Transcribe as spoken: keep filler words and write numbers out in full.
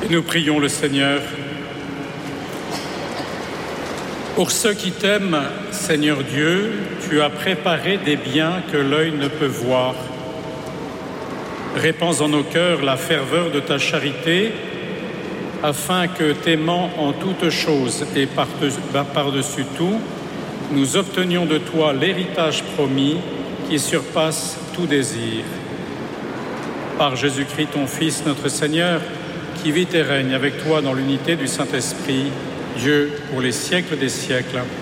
Et nous prions le Seigneur. Pour ceux qui t'aiment, Seigneur Dieu, tu as préparé des biens que l'œil ne peut voir. Répands en nos cœurs la ferveur de ta charité, afin que, t'aimant en toutes choses et par-dessus tout, nous obtenions de toi l'héritage promis qui surpasse tout désir. Par Jésus-Christ, ton Fils, notre Seigneur, qui vit et règne avec toi dans l'unité du Saint-Esprit, Dieu pour les siècles des siècles.